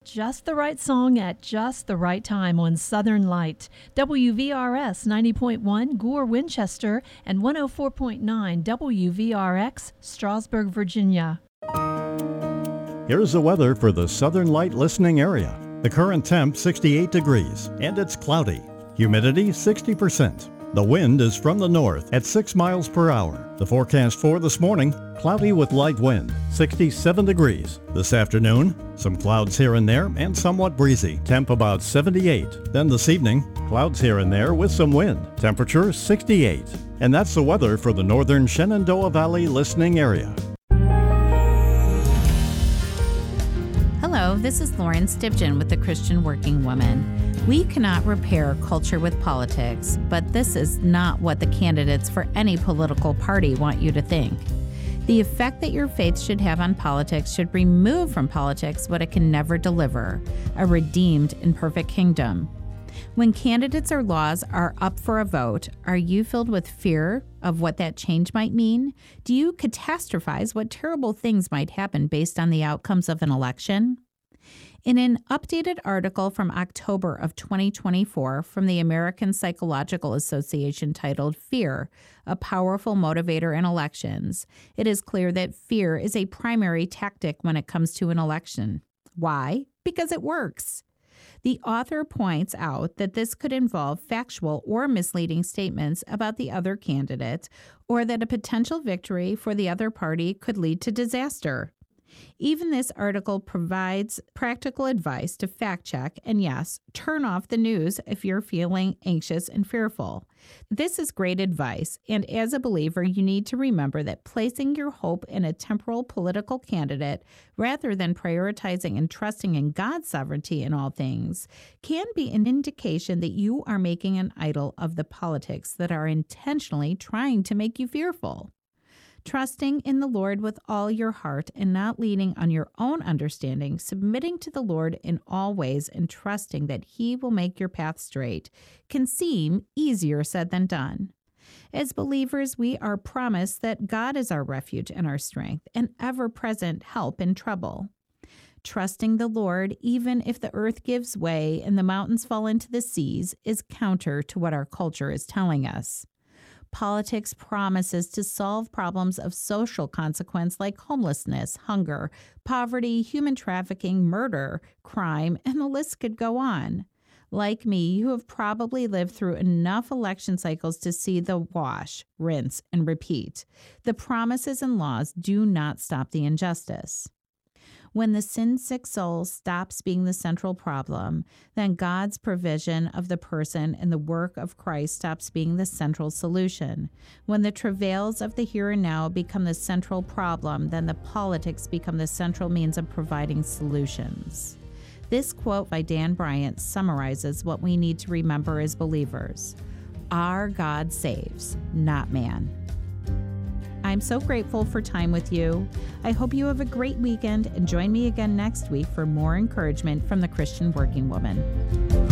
Just the right song at just the right time on Southern Light. WVRS 90.1 Gore, Winchester, and 104.9 WVRX, Strasburg, Virginia. Here's the weather for the Southern Light listening area. The current temp 68 degrees, and it's cloudy. Humidity 60%. The wind is from the north at 6 miles per hour. The forecast for this morning, cloudy with light wind, 67 degrees. This afternoon, some clouds here and there and somewhat breezy. Temp about 78. Then this evening, clouds here and there with some wind. Temperature 68. And that's the weather for the northern Shenandoah Valley listening area. Hello, this is Lauren Stibgen with the Christian Working Woman. We cannot repair culture with politics, but this is not what the candidates for any political party want you to think. The effect that your faith should have on politics should remove from politics what it can never deliver, a redeemed and perfect kingdom. When candidates or laws are up for a vote, are you filled with fear of what that change might mean? Do you catastrophize what terrible things might happen based on the outcomes of an election? In an updated article from October of 2024 from the American Psychological Association titled Fear, a Powerful Motivator in Elections, it is clear that fear is a primary tactic when it comes to an election. Why? Because it works. The author points out that this could involve factual or misleading statements about the other candidate, or that a potential victory for the other party could lead to disaster. Even this article provides practical advice to fact check and, yes, turn off the news if you're feeling anxious and fearful. This is great advice, and as a believer, you need to remember that placing your hope in a temporal political candidate rather than prioritizing and trusting in God's sovereignty in all things can be an indication that you are making an idol of the politics that are intentionally trying to make you fearful. Trusting in the Lord with all your heart and not leaning on your own understanding, submitting to the Lord in all ways and trusting that He will make your path straight can seem easier said than done. As believers, we are promised that God is our refuge and our strength, and ever-present help in trouble. Trusting the Lord, even if the earth gives way and the mountains fall into the seas, is counter to what our culture is telling us. Politics promises to solve problems of social consequence like homelessness, hunger, poverty, human trafficking, murder, crime, and the list could go on. Like me, you have probably lived through enough election cycles to see the wash, rinse, and repeat. The promises and laws do not stop the injustice. When the sin-sick soul stops being the central problem, then God's provision of the person and the work of Christ stops being the central solution. When the travails of the here and now become the central problem, then the politics become the central means of providing solutions. This quote by Dan Bryant summarizes what we need to remember as believers. Our God saves, not man. I'm so grateful for time with you. I hope you have a great weekend and join me again next week for more encouragement from the Christian Working Woman.